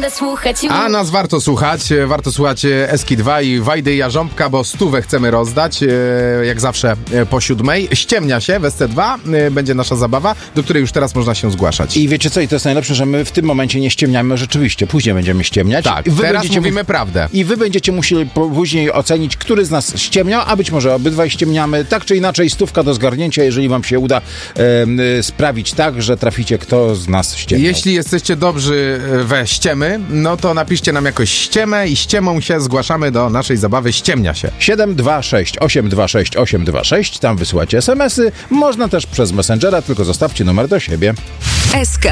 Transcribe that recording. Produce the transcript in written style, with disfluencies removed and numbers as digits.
będę słuchać. A nas warto słuchać Eski 2 i Wajdy i Jarząbka, bo 100 chcemy rozdać, jak zawsze po 7:00. Ściemnia się w SC2, będzie nasza zabawa, do której już teraz można się zgłaszać. I wiecie co, i to jest najlepsze, że my w tym momencie nie ściemniamy rzeczywiście, później będziemy ściemniać. Tak, teraz mówimy prawdę. I wy będziecie musieli później ocenić, który z nas ściemniał, a być może obydwaj ściemniamy. Tak czy inaczej 100 do zgarnięcia, jeżeli wam się uda sprawić tak, że traficie, kto z nas ściemniał. Jeśli jesteście dobrzy we ściemy, no to napiszcie nam jakoś ściemę i ściemą się zgłaszamy do naszej zabawy Ściemnia się. 726 826 826, tam wysyłacie SMS-y. Można też przez Messengera, tylko zostawcie numer do siebie. SK